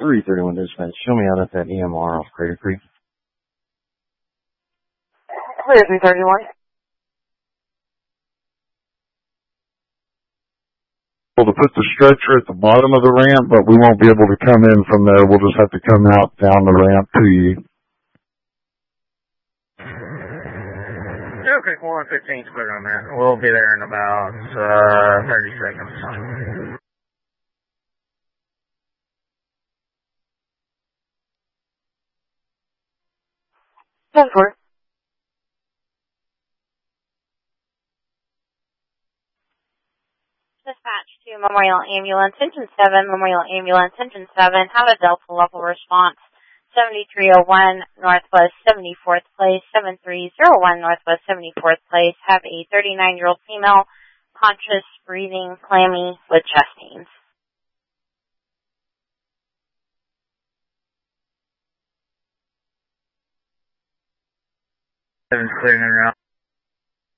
331 dispatch. Show me out at that EMR off Crater Creek. Clear 331. To put the stretcher at the bottom of the ramp, but we won't be able to come in from there. We'll just have to come out down the ramp to you. Okay, 115's clear on that. We'll be there in about 30 seconds. 10-4. Dispatch to Memorial Ambulance, Engine 7, Memorial Ambulance, Engine 7, have a Delta level response, 7301 Northwest 74th Place, 7301 Northwest 74th Place, have a 39-year-old female, conscious, breathing, clammy, with chest pains. 7's clearing around.